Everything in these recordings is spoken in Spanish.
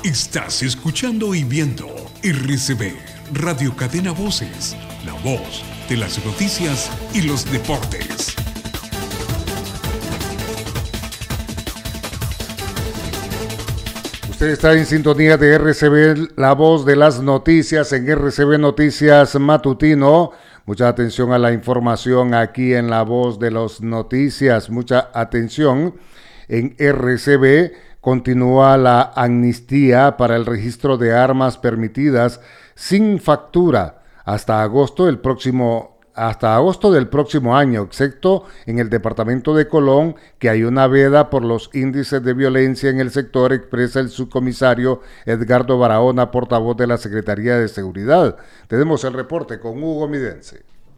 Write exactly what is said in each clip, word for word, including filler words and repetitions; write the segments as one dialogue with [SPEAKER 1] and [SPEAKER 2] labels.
[SPEAKER 1] Estás escuchando y viendo R C B, Radio Cadena Voces, la voz de las noticias y los deportes.
[SPEAKER 2] Usted está en sintonía de R C B, la voz de las noticias en R C B Noticias Matutino. Mucha atención a la información aquí en la voz de las noticias. Mucha atención en R C B. Continúa la amnistía para el registro de armas permitidas sin factura hasta agosto del próximo hasta agosto del próximo año, excepto en el departamento de Colón, que hay una veda por los índices de violencia en el sector, expresa el subcomisario Edgardo Barahona, portavoz de la Secretaría de Seguridad. Tenemos el reporte con Hugo Midense.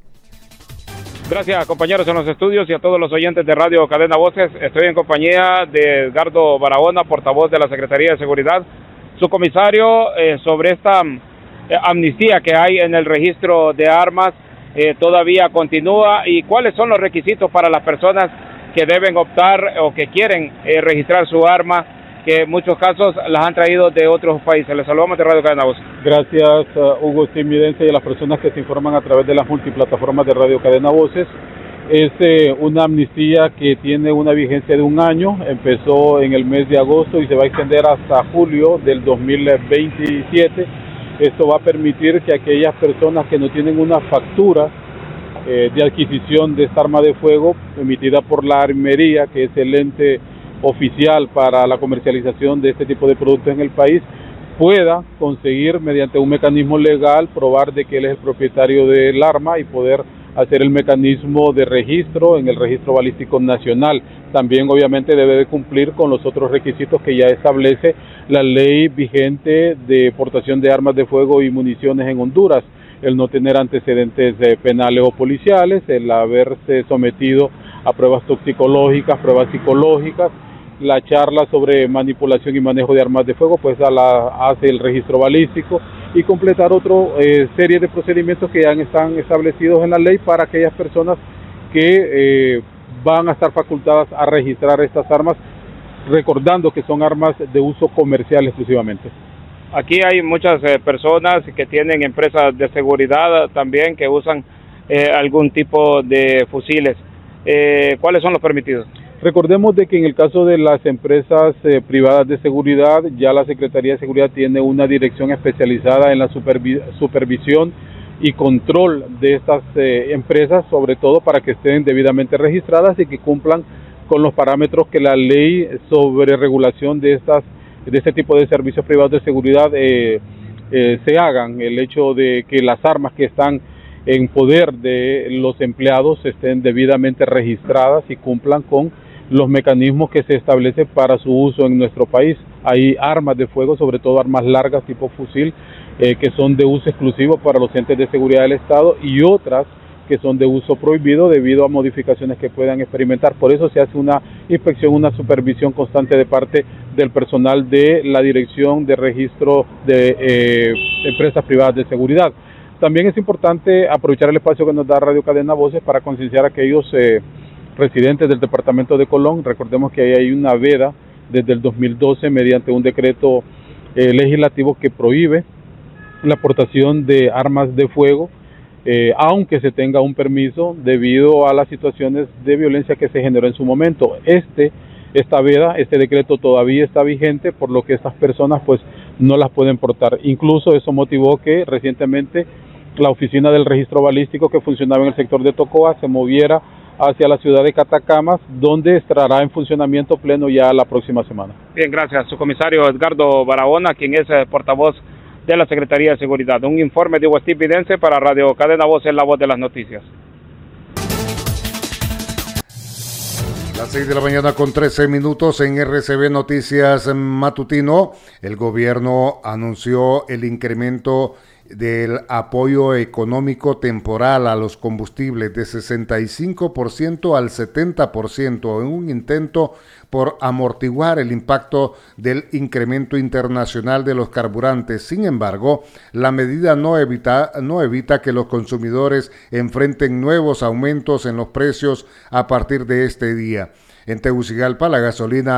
[SPEAKER 3] Gracias, compañeros en los estudios y a todos los oyentes de Radio Cadena Voces. Estoy en compañía de Edgardo Barahona, portavoz de la Secretaría de Seguridad. Su comisario, eh, sobre esta eh, amnistía que hay en el registro de armas, eh, todavía continúa. ¿Y cuáles son los requisitos para las personas que deben optar o que quieren eh, registrar su arma, que en muchos casos las han traído de otros países? Les saludamos de Radio Cadena Voces.
[SPEAKER 4] Gracias, uh, Hugo Midense, y a las personas que se informan a través de las multiplataformas de Radio Cadena Voces. Es eh, una amnistía que tiene una vigencia de un año, empezó en el mes de agosto y se va a extender hasta julio del dos mil veintisiete. Esto va a permitir que aquellas personas que no tienen una factura eh, de adquisición de esta arma de fuego emitida por la Armería, que es el ente oficial para la comercialización de este tipo de productos en el país, pueda conseguir mediante un mecanismo legal probar de que él es el propietario del arma y poder hacer el mecanismo de registro en el registro balístico nacional. También obviamente debe de cumplir con los otros requisitos que ya establece la ley vigente de portación de armas de fuego y municiones en Honduras: el no tener antecedentes eh, penales o policiales, el haberse sometido a pruebas toxicológicas, pruebas psicológicas. La charla sobre manipulación y manejo de armas de fuego pues a la, hace el registro balístico, y completar otra eh, serie de procedimientos que ya están establecidos en la ley para aquellas personas que eh, van a estar facultadas a registrar estas armas, recordando que son armas de uso comercial exclusivamente.
[SPEAKER 3] Aquí hay muchas eh, personas que tienen empresas de seguridad también que usan eh, algún tipo de fusiles. Eh, ¿Cuáles son los permitidos?
[SPEAKER 4] Recordemos de que en el caso de las empresas eh, privadas de seguridad, ya la Secretaría de Seguridad tiene una dirección especializada en la supervi- supervisión y control de estas eh, empresas, sobre todo para que estén debidamente registradas y que cumplan con los parámetros que la ley sobre regulación de estas de este tipo de servicios privados de seguridad eh, eh, se hagan. El hecho de que las armas que están en poder de los empleados estén debidamente registradas y cumplan con los mecanismos que se establecen para su uso en nuestro país. Hay armas de fuego, sobre todo armas largas tipo fusil, eh, que son de uso exclusivo para los entes de seguridad del Estado, y otras que son de uso prohibido debido a modificaciones que puedan experimentar. Por eso se hace una inspección, una supervisión constante de parte del personal de la Dirección de Registro de eh, Empresas Privadas de Seguridad. También es importante aprovechar el espacio que nos da Radio Cadena Voces para concienciar a aquellos eh, residentes del departamento de Colón. Recordemos que ahí hay una veda desde el dos mil doce mediante un decreto eh, legislativo que prohíbe la aportación de armas de fuego, eh, aunque se tenga un permiso, debido a las situaciones de violencia que se generó en su momento. Este, esta veda, este decreto todavía está vigente, por lo que estas personas pues no las pueden portar. Incluso eso motivó que recientemente la oficina del registro balístico que funcionaba en el sector de Tocoa se moviera hacia la ciudad de Catacamas, donde estará en funcionamiento pleno ya la próxima semana.
[SPEAKER 3] Bien, gracias. Su comisario Edgardo Barahona, quien es eh, portavoz de la Secretaría de Seguridad. Un informe de Hugo Midense para Radio Cadena Voces, la voz de las noticias.
[SPEAKER 2] Las seis de la mañana con trece minutos en R C B Noticias Matutino. El gobierno anunció el incremento del apoyo económico temporal a los combustibles de sesenta y cinco por ciento al setenta por ciento en un intento por amortiguar el impacto del incremento internacional de los carburantes. Sin embargo, la medida no evita, no evita que los consumidores enfrenten nuevos aumentos en los precios a partir de este día. En Tegucigalpa, la gasolina